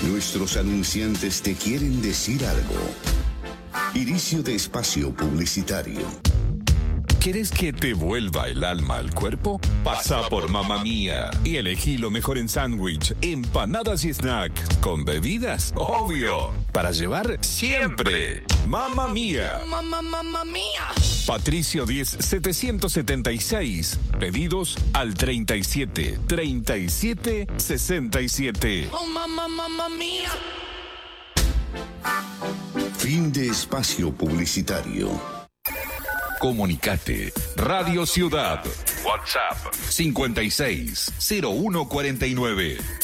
Nuestros anunciantes te quieren decir algo. Inicio de espacio publicitario. ¿Quieres que te vuelva el alma al cuerpo? Pasa por Mamma Mía y elegí lo mejor en sándwich, empanadas y snacks. ¿Con bebidas? Obvio. Para llevar siempre. Mamma Mía. Mamma Mía. Patricio 10 776. Pedidos al 37 37 67. Oh, mamma mía. Fin de espacio publicitario. Comunicate. Radio Ciudad. WhatsApp 56 0149.